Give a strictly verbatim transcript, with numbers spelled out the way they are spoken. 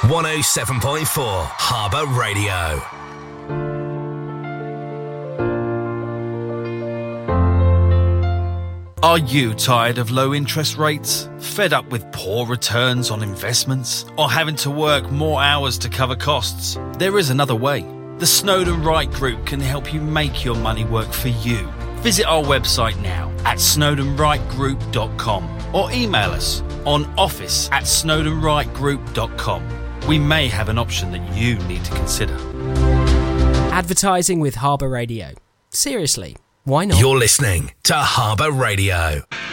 one oh seven point four Harbour Radio. Are you tired of low interest rates? Fed up with poor returns on investments? Or having to work more hours to cover costs? There is another way. The Snowden Wright Group can help you make your money work for you. Visit our website now at snowden wright group dot com or email us on office at snowden wright group dot com. We may have an option that you need to consider. Advertising with Harbour Radio. Seriously, why not? You're listening to Harbour Radio.